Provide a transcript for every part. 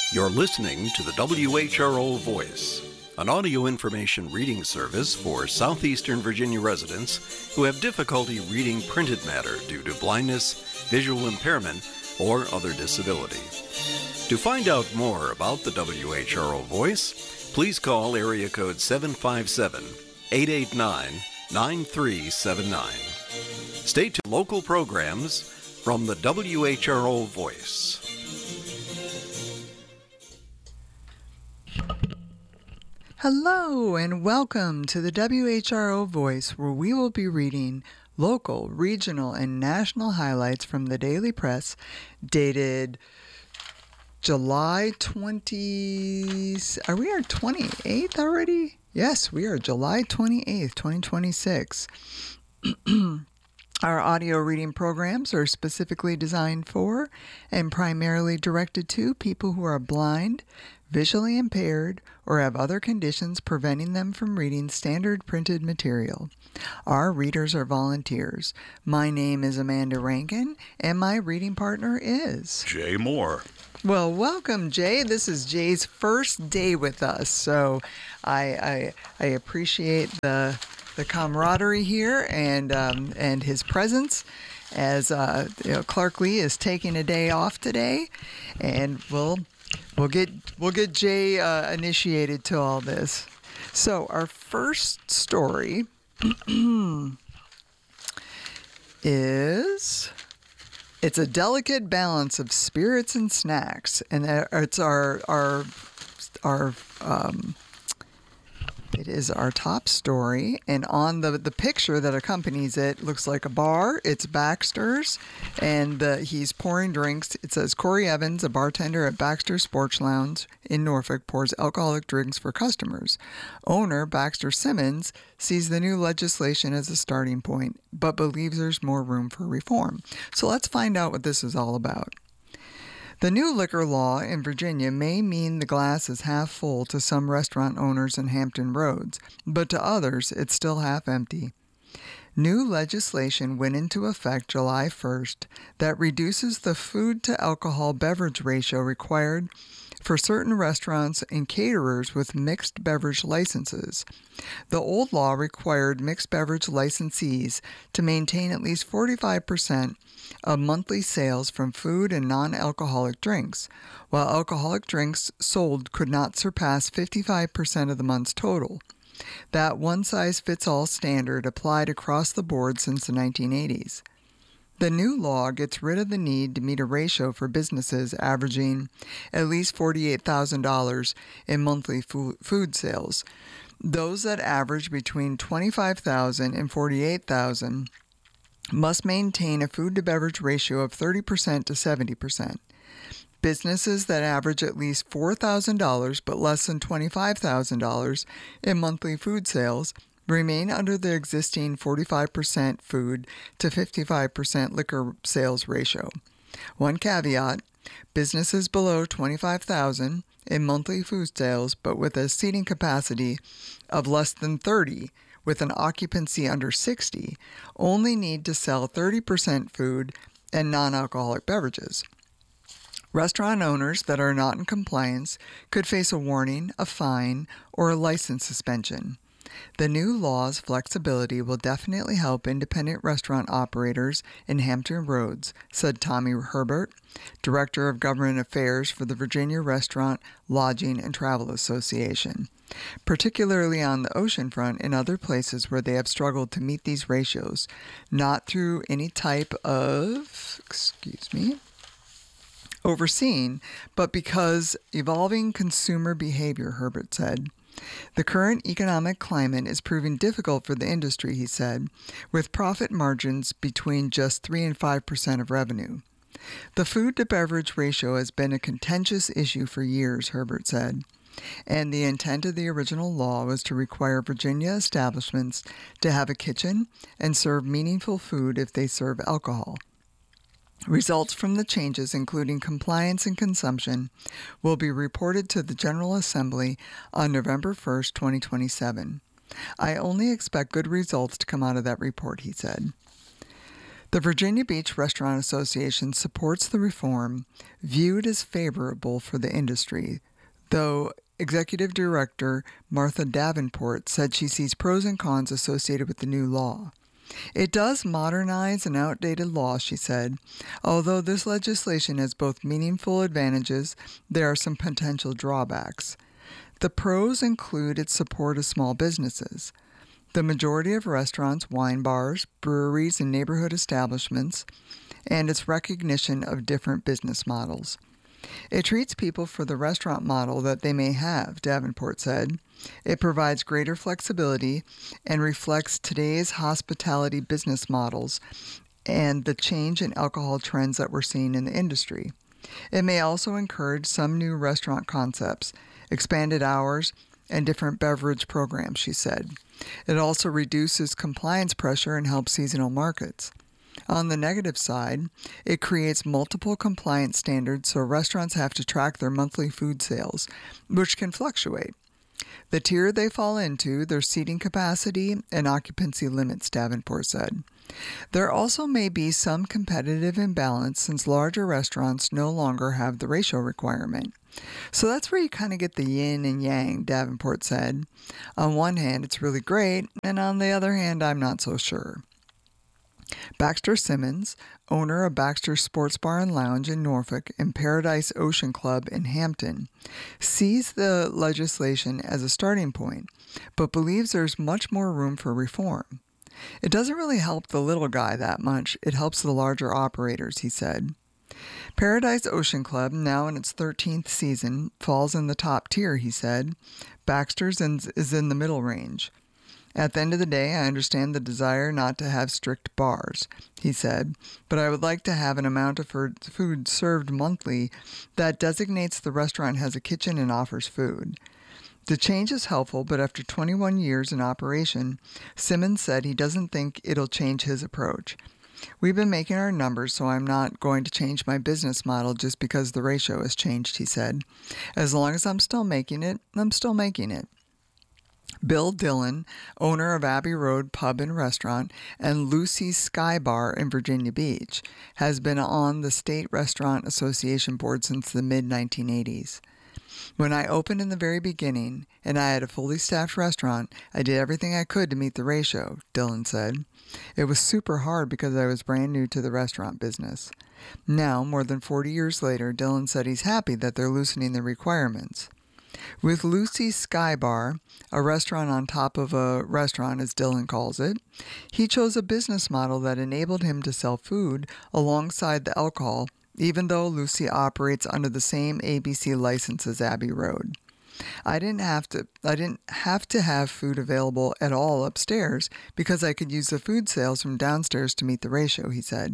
You're listening to the WHRO Voice, an audio information reading service for southeastern Virginia residents who have difficulty reading printed matter due to blindness, visual impairment, or other disability. To find out more about the WHRO Voice, please call area code 757-889-9379. Stay tuned to local programs from the WHRO Voice. Hello and welcome to the WHRO Voice, where we will be reading local, regional, and national highlights from the Daily Press dated July 20... Are we our 28th already? Yes, we are July 28th, 2026. Our audio reading programs are specifically designed for and primarily directed to people who are blind, visually impaired, or have other conditions preventing them from reading standard printed material. Our readers are volunteers. My name is Amanda Rankin, and my reading partner is Jay Moore. Well, welcome, Jay. This is Jay's first day with us, so I appreciate the camaraderie here and his presence, as Clark Lee is taking a day off today, and we'll get Jay initiated to all this. So our first story is, it's a delicate balance of spirits and snacks, and it's it is our top story, and on the picture that accompanies it looks like a bar. It's Baxter's, and he's pouring drinks. It says Corey Evans, a bartender at Baxter's Sports Lounge in Norfolk, pours alcoholic drinks for customers. Owner Baxter Simmons sees the new legislation as a starting point, but believes there's more room for reform. So let's find out what this is all about. The new liquor law in Virginia may mean the glass is half full to some restaurant owners in Hampton Roads, but to others it's still half empty. New legislation went into effect July 1st that reduces the food-to-alcohol beverage ratio required for certain restaurants and caterers with mixed beverage licenses. The old law required mixed beverage licensees to maintain at least 45% of monthly sales from food and non-alcoholic drinks, while alcoholic drinks sold could not surpass 55% of the month's total. That one-size-fits-all standard applied across the board since the 1980s. The new law gets rid of the need to meet a ratio for businesses averaging at least $48,000 in monthly food sales. Those that average between $25,000 and $48,000 must maintain a food-to-beverage ratio of 30% to 70%. Businesses that average at least $4,000 but less than $25,000 in monthly food sales remain under the existing 45% food to 55% liquor sales ratio. One caveat: businesses below $25,000 in monthly food sales but with a seating capacity of less than 30 with an occupancy under 60 only need to sell 30% food and non-alcoholic beverages. Restaurant owners that are not in compliance could face a warning, a fine, or a license suspension. The new law's flexibility will definitely help independent restaurant operators in Hampton Roads, said Tommy Herbert, Director of Government Affairs for the Virginia Restaurant, Lodging, and Travel Association, particularly on the oceanfront and other places where they have struggled to meet these ratios, not through any type of, overseeing, but because evolving consumer behavior, Herbert said. The current economic climate is proving difficult for the industry, he said, with profit margins between just 3 and 5% of revenue. The food-to-beverage ratio has been a contentious issue for years, Herbert said, and the intent of the original law was to require Virginia establishments to have a kitchen and serve meaningful food if they serve alcohol. Results from the changes, including compliance and consumption, will be reported to the General Assembly on November 1st, 2027. I only expect good results to come out of that report, he said. The Virginia Beach Restaurant Association supports the reform, viewed as favorable for the industry, though Executive Director Martha Davenport said she sees pros and cons associated with the new law. It does modernize an outdated law, she said. Although this legislation has both meaningful advantages, there are some potential drawbacks. The pros include its support of small businesses. The majority of restaurants, wine bars, breweries, and neighborhood establishments, and its recognition of different business models. It treats people for the restaurant model that they may have, Davenport said. It provides greater flexibility and reflects today's hospitality business models and the change in alcohol trends that we're seeing in the industry. It may also encourage some new restaurant concepts, expanded hours, and different beverage programs, she said. It also reduces compliance pressure and helps seasonal markets. On the negative side, it creates multiple compliance standards so restaurants have to track their monthly food sales, which can fluctuate. The tier they fall into, their seating capacity and occupancy limits, Davenport said. There also may be some competitive imbalance since larger restaurants no longer have the ratio requirement. So that's where you kind of get the yin and yang, Davenport said. On one hand, it's really great, and on the other hand, I'm not so sure. Baxter Simmons, owner of Baxter Sports Bar and Lounge in Norfolk and Paradise Ocean Club in Hampton, sees the legislation as a starting point, but believes there's much more room for reform. It doesn't really help the little guy that much. It helps the larger operators, he said. Paradise Ocean Club, now in its 13th season, falls in the top tier, he said. Baxter's is in the middle range. At the end of the day, I understand the desire not to have strict bars, he said, but I would like to have an amount of food served monthly that designates the restaurant has a kitchen and offers food. The change is helpful, but after 21 years in operation, Simmons said he doesn't think it'll change his approach. We've been making our numbers, so I'm not going to change my business model just because the ratio has changed, he said. As long as I'm still making it, I'm still making it. Bill Dillon, owner of Abbey Road Pub and Restaurant and Lucy's Sky Bar in Virginia Beach, has been on the State Restaurant Association board since the mid-1980s. When I opened in the very beginning and I had a fully staffed restaurant, I did everything I could to meet the ratio, Dillon said. It was super hard because I was brand new to the restaurant business. Now, more than 40 years later, Dillon said he's happy that they're loosening the requirements. With Lucy's Sky Bar, a restaurant on top of a restaurant as Dillon calls it, he chose a business model that enabled him to sell food alongside the alcohol, even though Lucy operates under the same ABC license as Abbey Road. I didn't have to have food available at all upstairs because I could use the food sales from downstairs to meet the ratio, he said.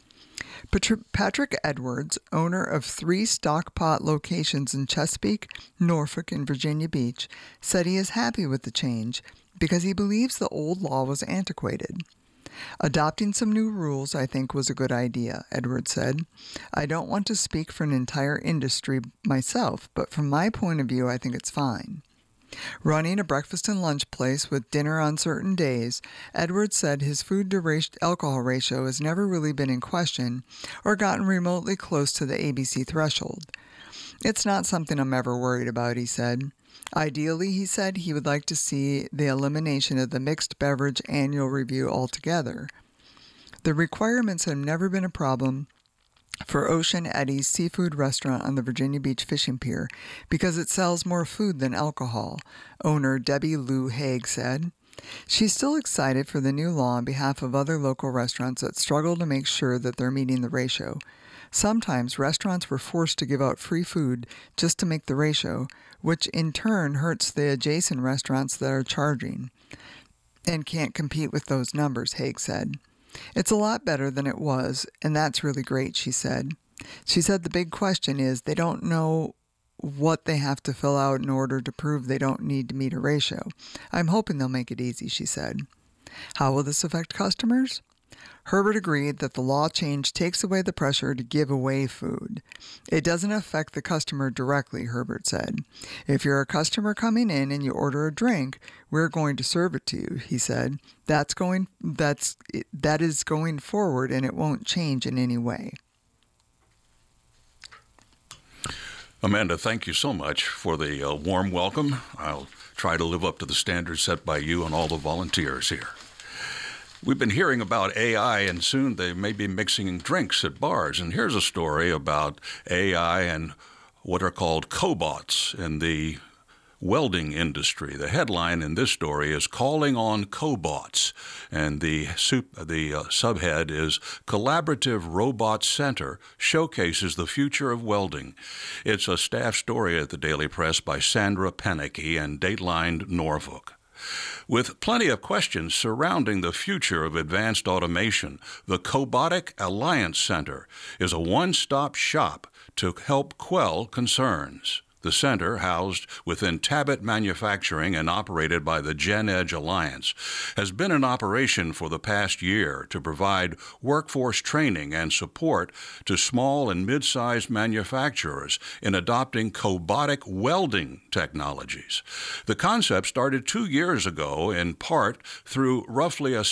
Patrick Edwards, owner of 3 Stockpot locations in Chesapeake, Norfolk, and Virginia Beach, said he is happy with the change because he believes the old law was antiquated. Adopting some new rules, I think, was a good idea, Edwards said. I don't want to speak for an entire industry myself, but from my point of view, I think it's fine. Running a breakfast and lunch place with dinner on certain days, Edwards said his food-to-alcohol ratio has never really been in question or gotten remotely close to the ABC threshold. It's not something I'm ever worried about, he said. Ideally, he said, he would like to see the elimination of the mixed beverage annual review altogether. The requirements have never been a problem for Ocean Eddy's seafood restaurant on the Virginia Beach fishing pier because it sells more food than alcohol, owner Debbie Lou Haig said. She's still excited for the new law on behalf of other local restaurants that struggle to make sure that they're meeting the ratio. Sometimes restaurants were forced to give out free food just to make the ratio, which in turn hurts the adjacent restaurants that are charging and can't compete with those numbers, Haig said. It's a lot better than it was, and that's really great, she said. She said the big question is they don't know what they have to fill out in order to prove they don't need to meet a ratio. I'm hoping they'll make it easy, she said. How will this affect customers? Herbert agreed that the law change takes away the pressure to give away food. It doesn't affect the customer directly, Herbert said. If you're a customer coming in and you order a drink, we're going to serve it to you, he said. That is going forward, and it won't change in any way. Amanda, thank you so much for the warm welcome. I'll try to live up to the standards set by you and all the volunteers here. We've been hearing about AI, and soon they may be mixing drinks at bars. And here's a story about AI and what are called cobots in the welding industry. The headline in this story is Calling on Cobots, and the subhead is Collaborative Robot Center Showcases the Future of Welding. It's a staff story at the Daily Press by Sandra Penicky and Dateline Norfolk. With plenty of questions surrounding the future of advanced automation, the Cobotic Alliance Center is a one-stop shop to help quell concerns. The center, housed within Tabit Manufacturing and operated by the GenEdge Alliance, has been in operation for the past year to provide workforce training and support to small and mid-sized manufacturers in adopting cobotic welding technologies. The concept started 2 years ago, in part through roughly a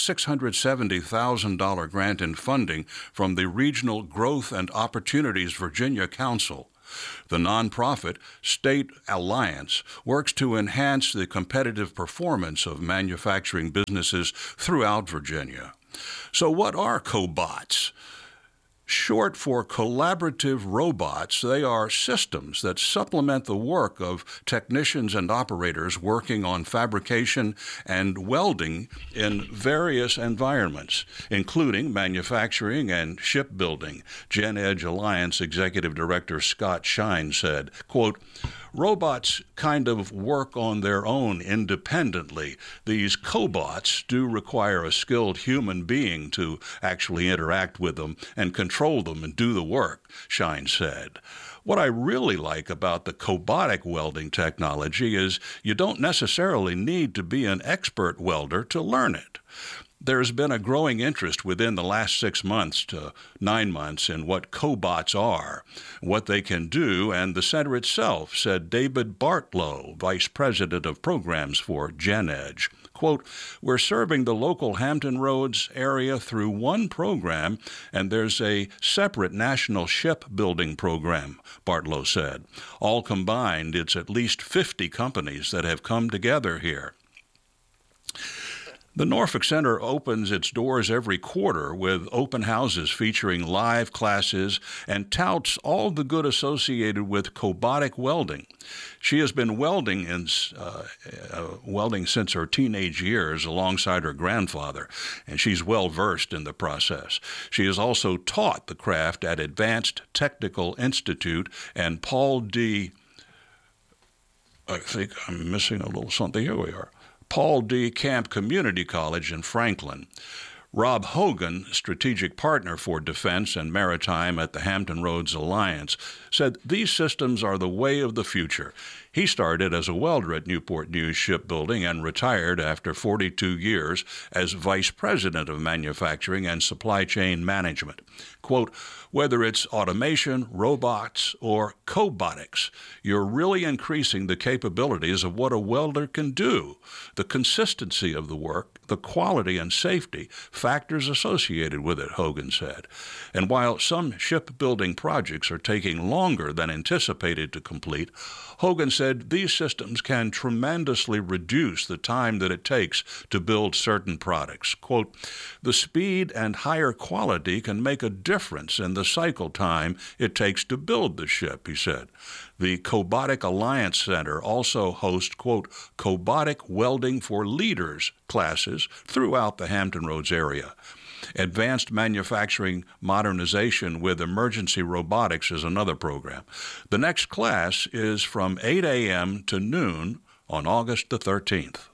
$670,000 grant in funding from the Regional Growth and Opportunities Virginia Council. The nonprofit State Alliance works to enhance the competitive performance of manufacturing businesses throughout Virginia. So what are cobots? Short for collaborative robots, they are systems that supplement the work of technicians and operators working on fabrication and welding in various environments, including manufacturing and shipbuilding. GenEdge Alliance Executive Director Scott Shine said, quote, robots kind of work on their own independently. These cobots do require a skilled human being to actually interact with them and control them and do the work, Shine said. What I really like about the cobotic welding technology is you don't necessarily need to be an expert welder to learn it. There's been a growing interest within the last 6 months to 9 months in what cobots are, what they can do, and the center itself, said David Bartlow, Vice President of Programs for GenEdge. Quote, we're serving the local Hampton Roads area through one program, and there's a separate national shipbuilding program, Bartlow said. All combined, it's at least 50 companies that have come together here. The Norfolk Center opens its doors every quarter with open houses featuring live classes and touts all the good associated with cobotic welding. She has been welding since her teenage years alongside her grandfather, and she's well versed in the process. She has also taught the craft at Advanced Technical Institute and Paul D. I think I'm missing a little something. Here we are. Paul D. Camp Community College in Franklin. Rob Hogan, strategic partner for defense and maritime at the Hampton Roads Alliance, said these systems are the way of the future. He started as a welder at Newport News Shipbuilding and retired after 42 years as vice president of manufacturing and supply chain management. Quote, whether it's automation, robots, or cobotics, you're really increasing the capabilities of what a welder can do, the consistency of the work, the quality and safety factors associated with it, Hogan said. And while some shipbuilding projects are taking longer than anticipated to complete, Hogan said these systems can tremendously reduce the time that it takes to build certain products. Quote, the speed and higher quality can make a difference in the cycle time it takes to build the ship, he said. The Cobotic Alliance Center also hosts, quote, Cobotic Welding for Leaders classes throughout the Hampton Roads area. Advanced Manufacturing Modernization with Emergency Robotics is another program. The next class is from 8 a.m. to noon on August the 13th.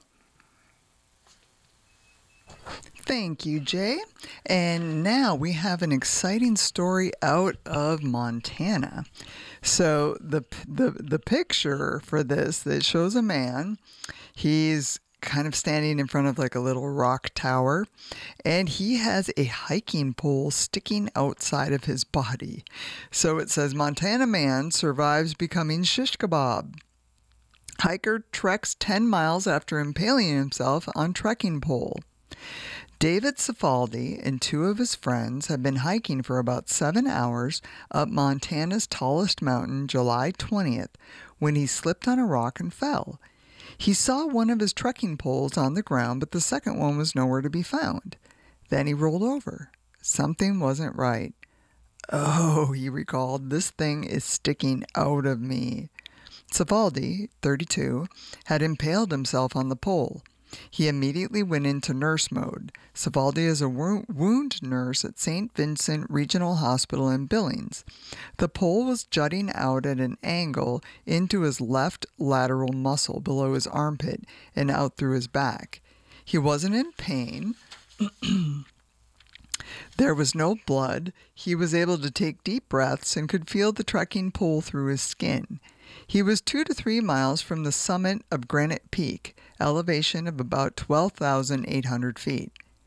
Thank you, Jay. And now we have an exciting story out of Montana. So the picture for this that shows a man, he's kind of standing in front of like a little rock tower, and he has a hiking pole sticking outside of his body. So it says, Montana man survives becoming shish kebab. Hiker treks 10 miles after impaling himself on trekking pole. David Cifaldi and two of his friends have been hiking for about 7 hours up Montana's tallest mountain July 20th when he slipped on a rock and fell. He saw one of his trekking poles on the ground, but the second one was nowhere to be found. Then he rolled over. Something wasn't right. Oh, he recalled, this thing is sticking out of me. Cifaldi, 32, had impaled himself on the pole. He immediately went into nurse mode. Cifaldi is a wound nurse at St. Vincent Regional Hospital in Billings. The pole was jutting out at an angle into his left lateral muscle below his armpit and out through his back. He wasn't in pain. There was no blood. He was able to take deep breaths and could feel the trekking pole through his skin. He was 2 to 3 miles from the summit of Granite Peak, elevation of about 12,800 feet.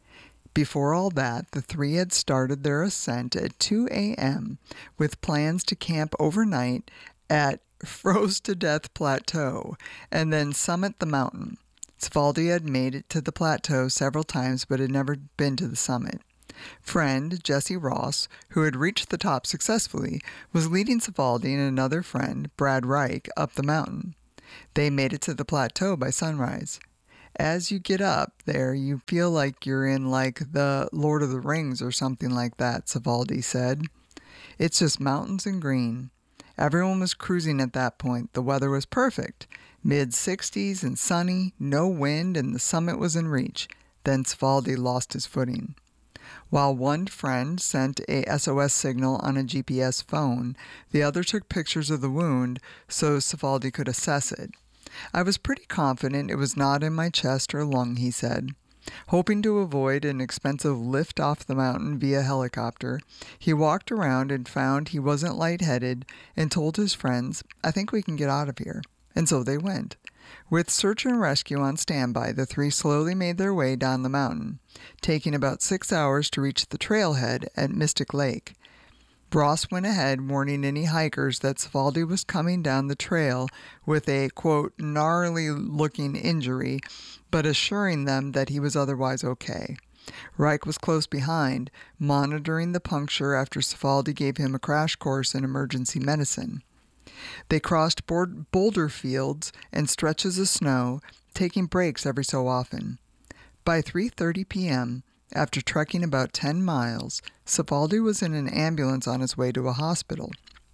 Before all that, the three had started their ascent at 2 a.m. with plans to camp overnight at Froze-to-Death Plateau and then summit the mountain. Cifaldi had made it to the plateau several times but had never been to the summit. Friend Jesse Ross, who had reached the top successfully, was leading Cifaldi and another friend, Brad Reich, up the mountain. They made it to the plateau by sunrise. As you get up there, you feel like you're in like the Lord of the Rings or something like that, Cifaldi said. It's just mountains and green. Everyone was cruising at that point. The weather was perfect. Mid-60s and sunny, no wind, and the summit was in reach. Then Cifaldi lost his footing. While one friend sent a SOS signal on a GPS phone, the other took pictures of the wound so Cifaldi could assess it. I was pretty confident it was not in my chest or lung, he said. Hoping to avoid an expensive lift off the mountain via helicopter, he walked around and found he wasn't lightheaded and told his friends, I think we can get out of here. And so they went. With search and rescue on standby, the three slowly made their way down the mountain, taking about 6 hours to reach the trailhead at Mystic Lake. Ross went ahead, warning any hikers that Cifaldi was coming down the trail with a, quote, gnarly-looking injury, but assuring them that he was otherwise okay. Reich was close behind, monitoring the puncture after Cifaldi gave him a crash course in emergency medicine. They crossed boulder fields and stretches of snow, taking breaks every so often. By 3:30 p.m., after trekking about 10 miles, Cifaldi was in an ambulance on his way to a hospital.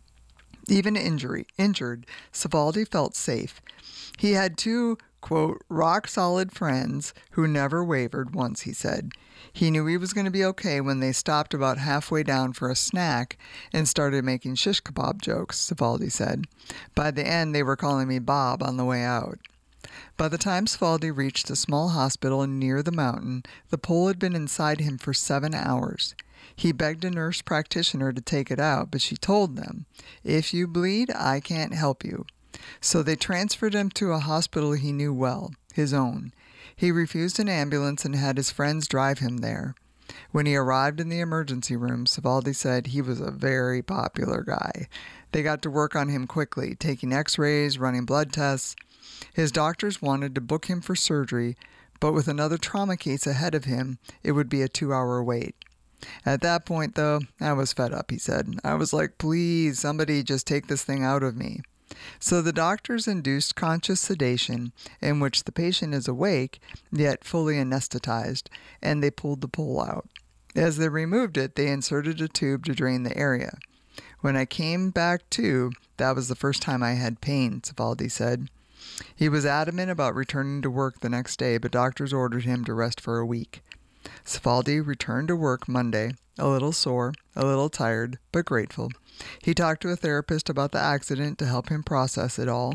Even injured, Cifaldi felt safe. He had two, quote, rock-solid friends who never wavered once, he said. He knew he was going to be okay when they stopped about halfway down for a snack and started making shish kebab jokes, Cifaldi said. By the end, they were calling me Bob on the way out. By the time Cifaldi reached a small hospital near the mountain, the pole had been inside him for 7 hours. He begged a nurse practitioner to take it out, but she told them, if you bleed, I can't help you. So they transferred him to a hospital he knew well, his own. He refused an ambulance and had his friends drive him there. When he arrived in the emergency room, Cifaldi said he was a very popular guy. They got to work on him quickly, taking x-rays, running blood tests. His doctors wanted to book him for surgery, but with another trauma case ahead of him, it would be a 2-hour wait. At that point, though, I was fed up, he said. I was like, please, somebody just take this thing out of me. So the doctors induced conscious sedation, in which the patient is awake, yet fully anesthetized, and they pulled the pole out. As they removed it, they inserted a tube to drain the area. When I came back to, that was the first time I had pain, Cifaldi said. He was adamant about returning to work the next day, but doctors ordered him to rest for a week. Cifaldi returned to work Monday, a little sore, a little tired, but grateful. He talked to a therapist about the accident to help him process it all.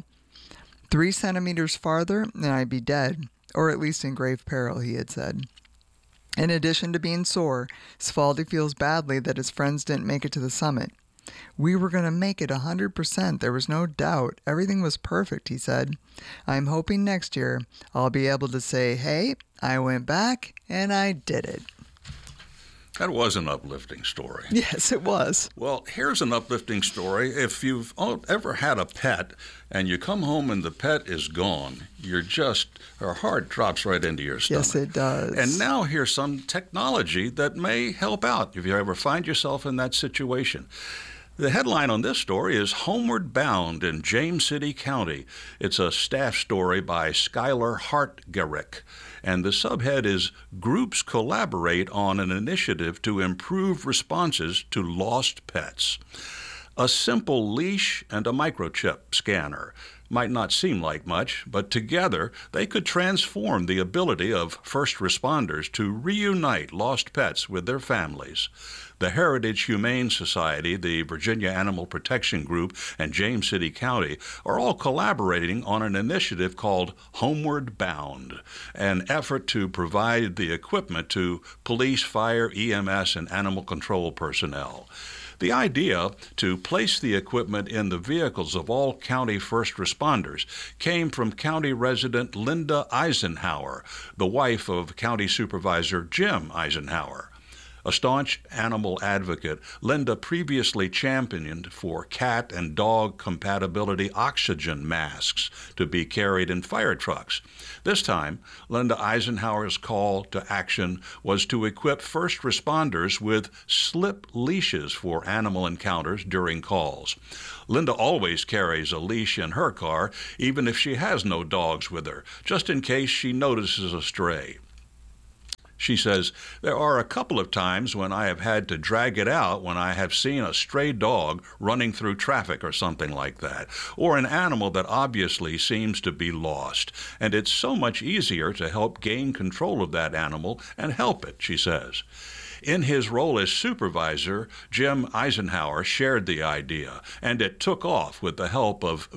3 centimeters farther and I'd be dead, or at least in grave peril, he had said. In addition to being sore, Cifaldi feels badly that his friends didn't make it to the summit. We were going to make it 100%. There was no doubt. Everything was perfect, he said. I'm hoping next year I'll be able to say, hey, I went back and I did it. That was an uplifting story. Yes, it was. Well, here's an uplifting story. If you've ever had a pet and you come home and the pet is gone, our heart drops right into your stomach. Yes, it does. And now here's some technology that may help out if you ever find yourself in that situation. The headline on this story is Homeward Bound in James City County. It's a staff story by Skylar Hartgerich. And the subhead is Groups Collaborate on an Initiative to Improve Responses to Lost Pets. A simple leash and a microchip scanner might not seem like much, but together they could transform the ability of first responders to reunite lost pets with their families. The Heritage Humane Society, the Virginia Animal Protection Group, and James City County are all collaborating on an initiative called Homeward Bound, an effort to provide the equipment to police, fire, EMS, and animal control personnel. The idea to place the equipment in the vehicles of all county first responders came from county resident Linda Eisenhower, the wife of County Supervisor Jim Eisenhower. A staunch animal advocate, Linda previously championed for cat and dog compatibility oxygen masks to be carried in fire trucks. This time, Linda Eisenhower's call to action was to equip first responders with slip leashes for animal encounters during calls. Linda always carries a leash in her car, even if she has no dogs with her, just in case she notices a stray. She says, there are a couple of times when I have had to drag it out when I have seen a stray dog running through traffic or something like that, or an animal that obviously seems to be lost. And it's so much easier to help gain control of that animal and help it, she says. In his role as supervisor, Jim Eisenhower shared the idea, and it took off with the help of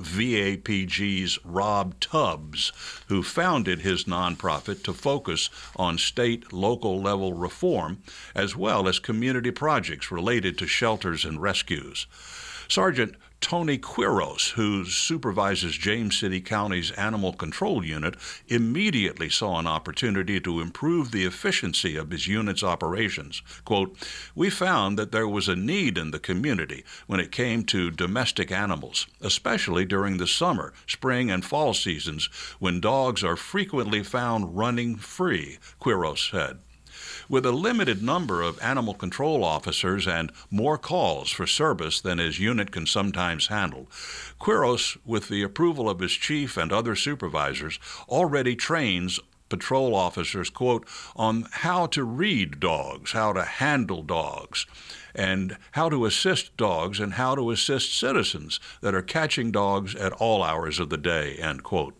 VAPG's Rob Tubbs, who founded his nonprofit to focus on state, local level reform, as well as community projects related to shelters and rescues. Sergeant Tony Quiros, who supervises James City County's Animal Control Unit, immediately saw an opportunity to improve the efficiency of his unit's operations. Quote, we found that there was a need in the community when it came to domestic animals, especially during the summer, spring, and fall seasons when dogs are frequently found running free, Quiros said. With a limited number of animal control officers and more calls for service than his unit can sometimes handle, Quiros, with the approval of his chief and other supervisors, already trains patrol officers, quote, on how to read dogs, how to handle dogs, and how to assist dogs and how to assist citizens that are catching dogs at all hours of the day, end quote.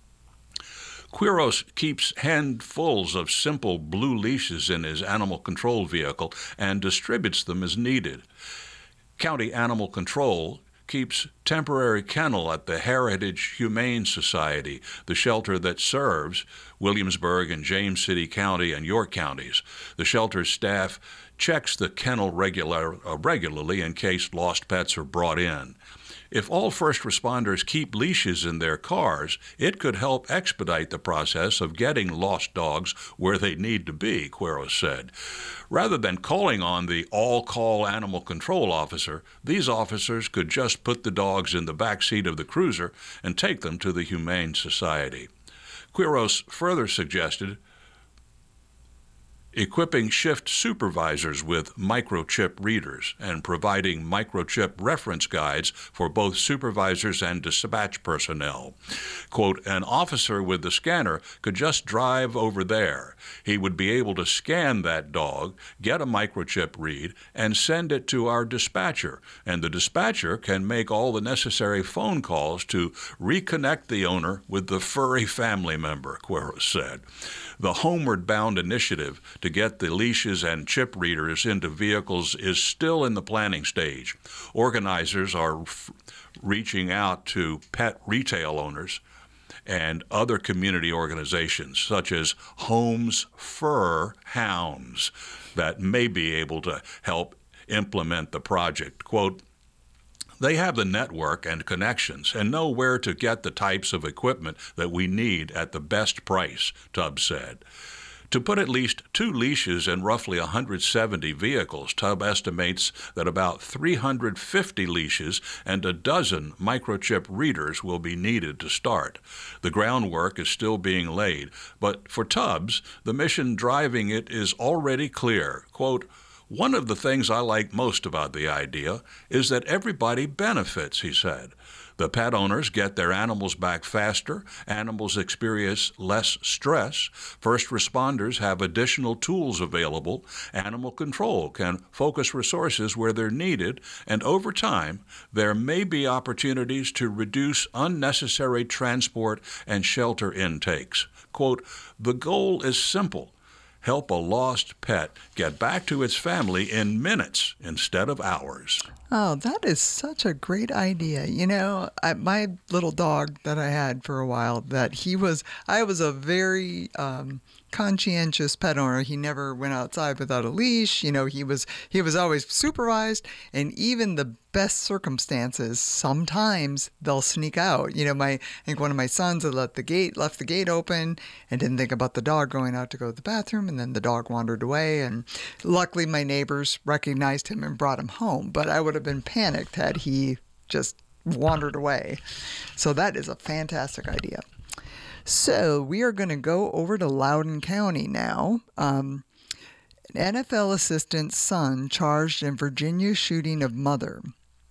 Quiros keeps handfuls of simple blue leashes in his animal control vehicle and distributes them as needed. County Animal Control keeps temporary kennel at the Heritage Humane Society, the shelter that serves Williamsburg and James City County and York counties. The shelter's staff checks the kennel regularly in case lost pets are brought in. If all first responders keep leashes in their cars, it could help expedite the process of getting lost dogs where they need to be, Quiros said. Rather than calling on the all-call animal control officer, these officers could just put the dogs in the back seat of the cruiser and take them to the Humane Society. Quiros further suggested equipping shift supervisors with microchip readers and providing microchip reference guides for both supervisors and dispatch personnel. Quote, an officer with the scanner could just drive over there. He would be able to scan that dog, get a microchip read, and send it to our dispatcher, and the dispatcher can make all the necessary phone calls to reconnect the owner with the furry family member, Quiros said. The Homeward Bound initiative to get the leashes and chip readers into vehicles is still in the planning stage. Organizers are reaching out to pet retail owners and other community organizations, such as Homes Fur Hounds, that may be able to help implement the project. Quote, They have the network and connections and know where to get the types of equipment that we need at the best price, Tubbs said. To put at least 2 leashes in roughly 170 vehicles, Tubbs estimates that about 350 leashes and a dozen microchip readers will be needed to start. The groundwork is still being laid, but for Tubbs, the mission driving it is already clear. Quote, "One of the things I like most about the idea is that everybody benefits," he said. The pet owners get their animals back faster, animals experience less stress, first responders have additional tools available, animal control can focus resources where they're needed, and over time, there may be opportunities to reduce unnecessary transport and shelter intakes. Quote, "The goal is simple. Help a lost pet get back to its family in minutes instead of hours." Oh, that is such a great idea. You know, my little dog that I had for a while, I was a very conscientious pet owner. He never went outside without a leash. You know, he was always supervised, and even the best circumstances, sometimes they'll sneak out. You know, I think one of my sons had left the gate open and didn't think about the dog going out to go to the bathroom, and then the dog wandered away, and luckily my neighbors recognized him and brought him home, but I would have been panicked had he just wandered away. So that is a fantastic idea. So we are going to go over to Loudoun County now. An NFL assistant's son charged in Virginia shooting of mother.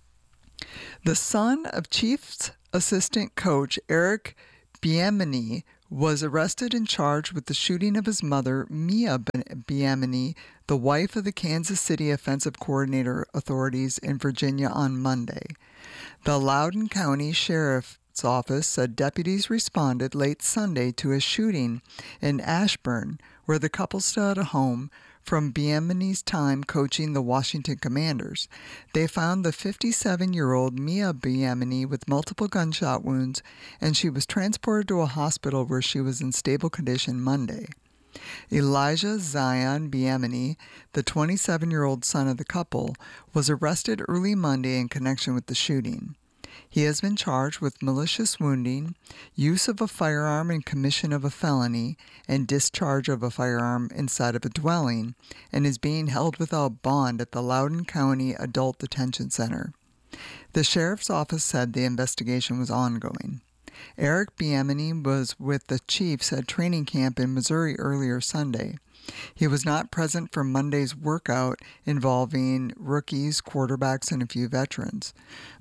The son of Chiefs assistant coach Eric Bieniemy was arrested and charged with the shooting of his mother, Mia Bieniemy, the wife of the Kansas City offensive coordinator authorities in Virginia on Monday. The Loudoun County Sheriff's Office said deputies responded late Sunday to a shooting in Ashburn, where the couple still had a home from Bieniemy's time coaching the Washington Commanders. They found the 57-year-old Mia Bieniemy with multiple gunshot wounds, and she was transported to a hospital where she was in stable condition Monday. Elijah Zion Bieniemy, the 27-year-old son of the couple, was arrested early Monday in connection with the shooting. He has been charged with malicious wounding, use of a firearm in commission of a felony, and discharge of a firearm inside of a dwelling, and is being held without bond at the Loudoun County Adult Detention Center. The sheriff's office said the investigation was ongoing. Eric Bieniemy was with the Chiefs at training camp in Missouri earlier Sunday. He was not present for Monday's workout involving rookies, quarterbacks, and a few veterans.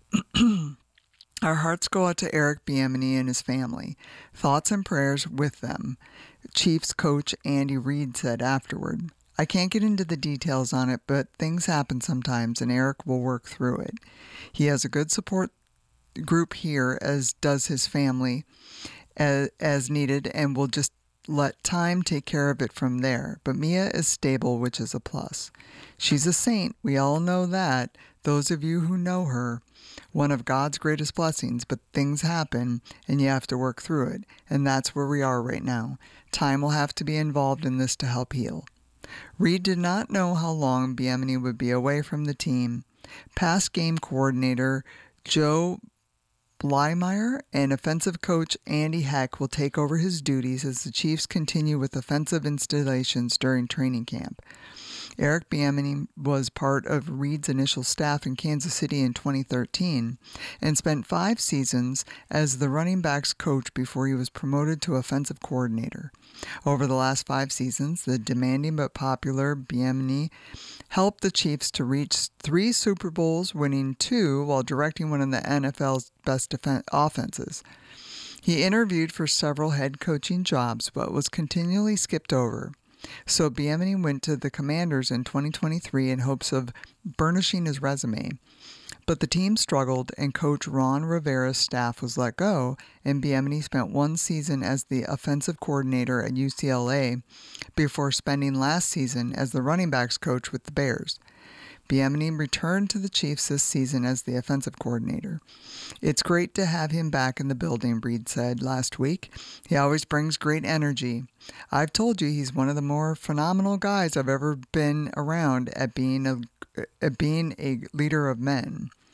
Our hearts go out to Eric Bieniemy and his family. Thoughts and prayers with them, Chiefs coach Andy Reid said afterward. I can't get into the details on it, but things happen sometimes, and Eric will work through it. He has a good support group here, as does his family, as needed, and will just let time take care of it from there. But Mia is stable, which is a plus. She's a saint. We all know that. Those of you who know her, one of God's greatest blessings, but things happen and you have to work through it. And that's where we are right now. Time will have to be involved in this to help heal. Reid did not know how long Bieniemy would be away from the team. Past game coordinator Joe Blymeyer and offensive coach Andy Heck will take over his duties as the Chiefs continue with offensive installations during training camp. Eric Bieniemy was part of Reid's initial staff in Kansas City in 2013 and spent 5 seasons as the running backs coach before he was promoted to offensive coordinator. Over the last 5 seasons, the demanding but popular Bieniemy helped the Chiefs to reach 3 Super Bowls, winning 2 while directing one of the NFL's best offenses. He interviewed for several head coaching jobs but was continually skipped over. So Bieniemy went to the Commanders in 2023 in hopes of burnishing his resume. But the team struggled, and coach Ron Rivera's staff was let go, and Bieniemy spent 1 season as the offensive coordinator at UCLA before spending last season as the running backs coach with the Bears. Bieniemy returned to the Chiefs this season as the offensive coordinator. It's great to have him back in the building, Reid said last week. He always brings great energy. I've told you he's one of the more phenomenal guys I've ever been around at being a leader of men.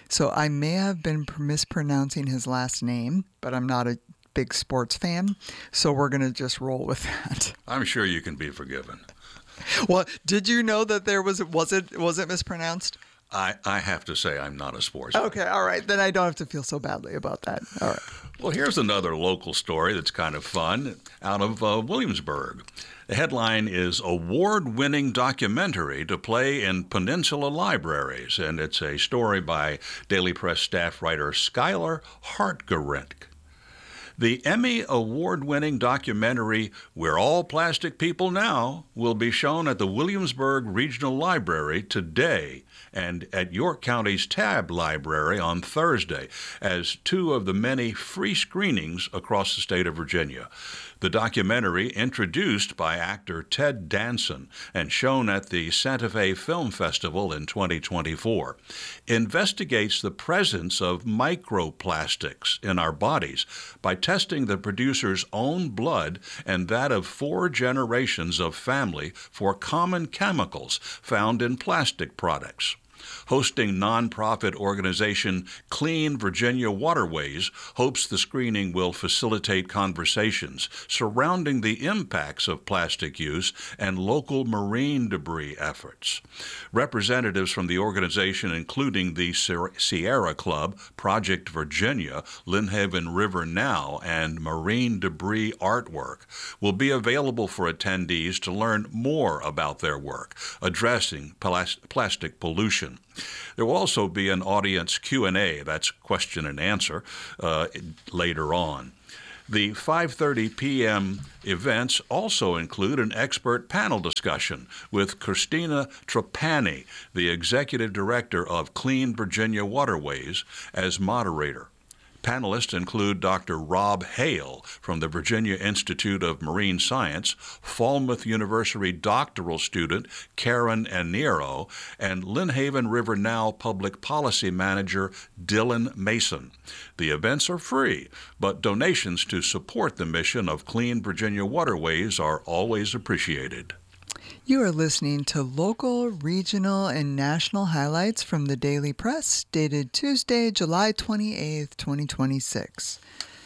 So I may have been mispronouncing his last name, but I'm not a big sports fan, so we're going to just roll with that. I'm sure you can be forgiven. Well, did you know that there was it mispronounced? I have to say I'm not a sports fan. Okay, all right. Then I don't have to feel so badly about that. All right. Well, here's another local story that's kind of fun out of Williamsburg. The headline is Award-Winning Documentary to Play in Peninsula Libraries, and it's a story by Daily Press staff writer Skylar Hartgerent. The Emmy Award-winning documentary We're All Plastic People Now will be shown at the Williamsburg Regional Library today and at York County's Tabb Library on Thursday as two of the many free screenings across the state of Virginia. The documentary, introduced by actor Ted Danson and shown at the Santa Fe Film Festival in 2024, investigates the presence of microplastics in our bodies by testing the producer's own blood and that of 4 generations of family for common chemicals found in plastic products. Hosting nonprofit organization Clean Virginia Waterways hopes the screening will facilitate conversations surrounding the impacts of plastic use and local marine debris efforts. Representatives from the organization, including the Sierra Club, Project Virginia, Lynnhaven River Now, and Marine Debris Artwork, will be available for attendees to learn more about their work addressing plastic pollution. There will also be an audience Q&A, that's question and answer, later on. The 5:30 p.m. events also include an expert panel discussion with Christina Trapani, the executive director of Clean Virginia Waterways, as moderator. Panelists include Dr. Rob Hale from the Virginia Institute of Marine Science, Falmouth University doctoral student Karen Aniro, and Lynnhaven River Now Public Policy Manager Dylan Mason. The events are free, but donations to support the mission of Clean Virginia Waterways are always appreciated. You are listening to local, regional, and national highlights from the Daily Press, dated Tuesday, July 28th, 2026.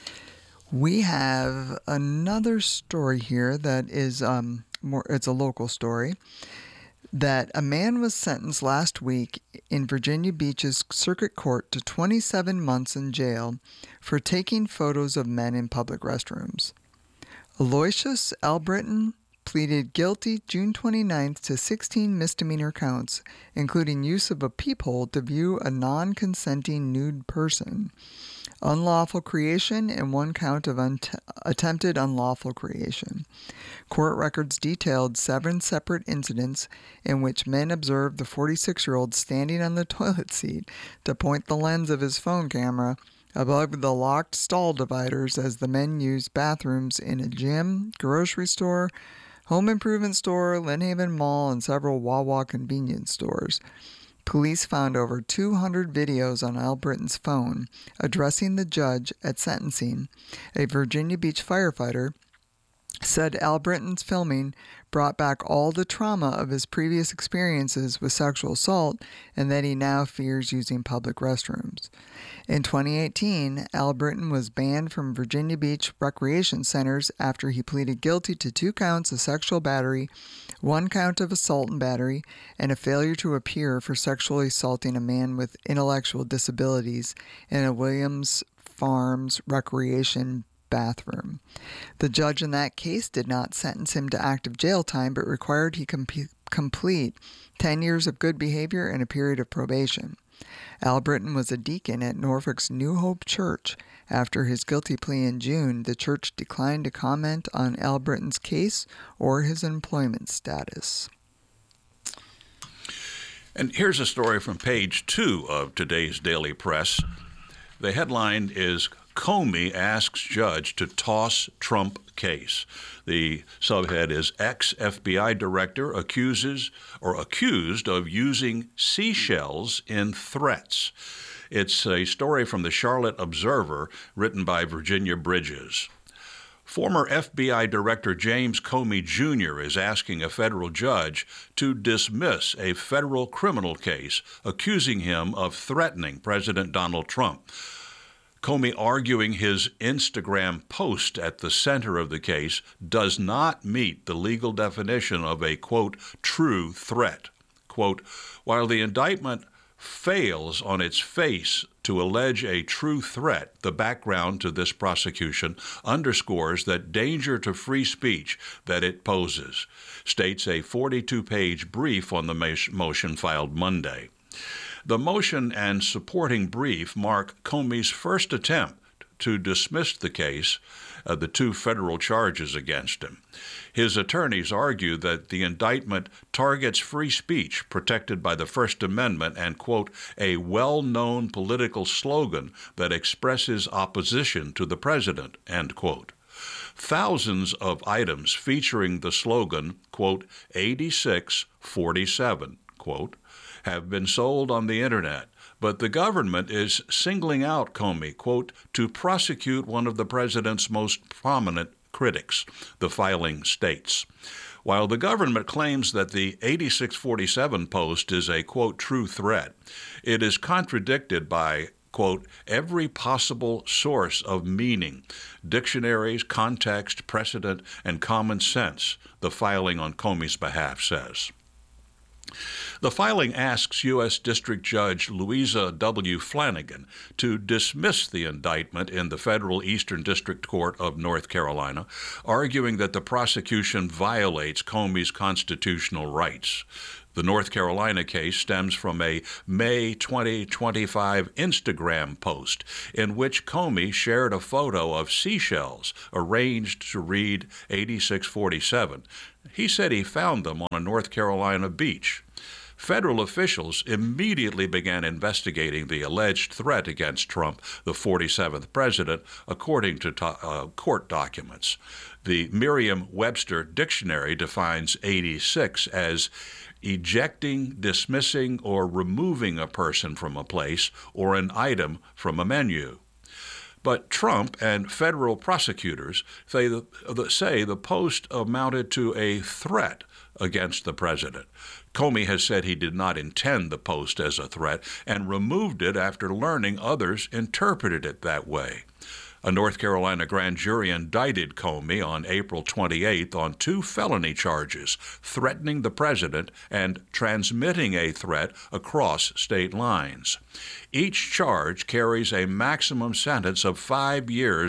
We have another story here that is it's a local story, that a man was sentenced last week in Virginia Beach's Circuit Court to 27 months in jail for taking photos of men in public restrooms. Aloysius Albritton pleaded guilty June 29th to 16 misdemeanor counts, including use of a peephole to view a non-consenting nude person, unlawful creation, and 1 count of attempted unlawful creation. Court records detailed 7 separate incidents in which men observed the 46-year-old standing on the toilet seat to point the lens of his phone camera above the locked stall dividers as the men used bathrooms in a gym, grocery store, home improvement store, Lynnhaven Mall, and several Wawa convenience stores. Police found over 200 videos on Albritton's phone addressing the judge at sentencing. A Virginia Beach firefighter said Albritton's filming brought back all the trauma of his previous experiences with sexual assault and that he now fears using public restrooms. In 2018, Albritton was banned from Virginia Beach recreation centers after he pleaded guilty to 2 counts of sexual battery, 1 count of assault and battery, and a failure to appear for sexually assaulting a man with intellectual disabilities in a Williams Farms recreation bathroom. The judge in that case did not sentence him to active jail time, but required he complete 10 years of good behavior and a period of probation. Albritton was a deacon at Norfolk's New Hope Church. After his guilty plea in June, the church declined to comment on Albritton's case or his employment status. And here's a story from page 2 of today's Daily Press. The headline is Comey asks judge to toss Trump case. The subhead is ex-FBI director accused of using seashells in threats. It's a story from the Charlotte Observer written by Virginia Bridges. Former FBI Director James Comey Jr. is asking a federal judge to dismiss a federal criminal case accusing him of threatening President Donald Trump. Comey arguing his Instagram post at the center of the case does not meet the legal definition of a, quote, true threat. Quote, while the indictment fails on its face to allege a true threat, the background to this prosecution underscores that danger to free speech that it poses, states a 42-page brief on the motion filed Monday. The motion and supporting brief mark Comey's first attempt to dismiss the case, the two federal charges against him. His attorneys argue that the indictment targets free speech protected by the First Amendment and, quote, a well-known political slogan that expresses opposition to the president, end quote. Thousands of items featuring the slogan, quote, 8647, quote, have been sold on the internet, but the government is singling out Comey, quote, to prosecute one of the president's most prominent critics, the filing states. While the government claims that the 8647 post is a, quote, true threat, it is contradicted by, quote, every possible source of meaning, dictionaries, context, precedent, and common sense, the filing on Comey's behalf says. The filing asks U.S. District Judge Louisa W. Flanagan to dismiss the indictment in the Federal Eastern District Court of North Carolina, arguing that the prosecution violates Comey's constitutional rights. The North Carolina case stems from a May 2025 Instagram post in which Comey shared a photo of seashells arranged to read 8647. He said he found them on a North Carolina beach. Federal officials immediately began investigating the alleged threat against Trump, the 47th president, according to court documents. The Merriam-Webster dictionary defines 86 as ejecting, dismissing, or removing a person from a place or an item from a menu. But Trump and federal prosecutors say the post amounted to a threat against the president. Comey has said he did not intend the post as a threat and removed it after learning others interpreted it that way. A North Carolina grand jury indicted Comey on April 28th on 2 felony charges, threatening the president and transmitting a threat across state lines. Each charge carries a maximum sentence of 5 years